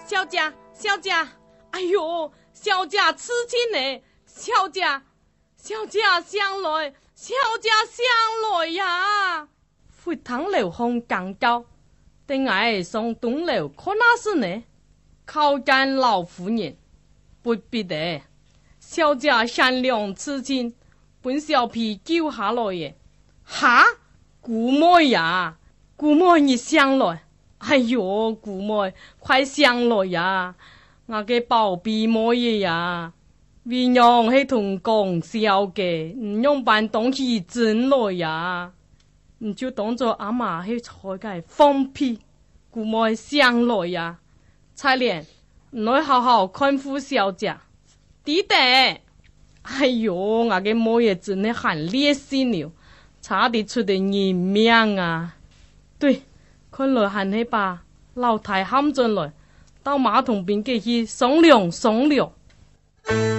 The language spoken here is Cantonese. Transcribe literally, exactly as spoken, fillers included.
小姐，小姐，哎呦，小姐痴情呢，小姐，小姐上来，小姐上来呀！回堂楼空讲高，等俺上东楼看那事呢？靠近老夫人，不必的。小姐善良痴情，本小婢救下来耶。哈，姑妹呀，姑妹你上来！哎呦，姑妹，快上來呀！我嘅寶貝妹嘢呀，為娘係同講笑嘅，唔用扮當起真來呀！你就當做阿媽係採嘅放屁，姑妹上來呀！彩蓮，你好好看護小姐，弟弟，哎呦，我嘅妹嘢真係喊烈心了，差啲出啲人命啊！對。看來還係把老太喊進來，到馬桶邊嘅去商量商量。